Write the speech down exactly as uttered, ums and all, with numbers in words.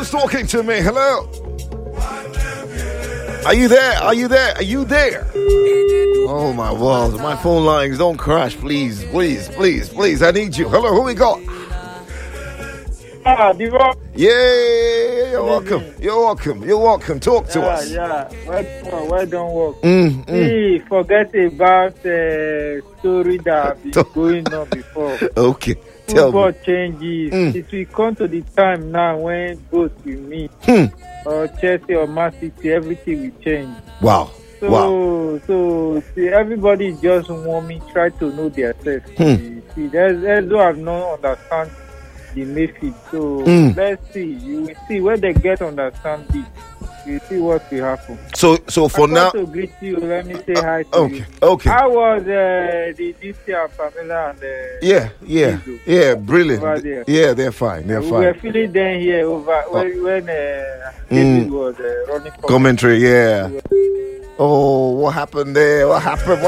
Who's talking to me? Hello? Are you there? Are you there? Are you there? Oh my world, my phone lines don't crash, please, please, please, please. I need you. Hello, who we got? Ah, Divo. Yeah, you're welcome. You're welcome. You're welcome. Talk to yeah, us. Yeah, well, well don't work. Mm, mm. See, forget about the uh, story that been going on before. Okay, tell Football me. changes. Mm. It will come to the time now when both will meet, Hmm. or Chelsea or Man City, everything will change. Wow. So, Wow. so see, everybody just want me try to know themselves. Hmm. See, there's, there's no have no understand the Mayfield. So Mm. let's see. You will see when they get understand it. You see what will happen. So, so for I now. want to greet you. Let me say hi to Okay. you. Okay. How was uh, the D C and Pamela and uh, Yeah. Yeah. Dizo Yeah. over Brilliant. there? Yeah, they're fine. They're We were fine. feeling them here over when, when uh, David was uh, running. Commentary. Yeah. Oh, what happened there? What happened? What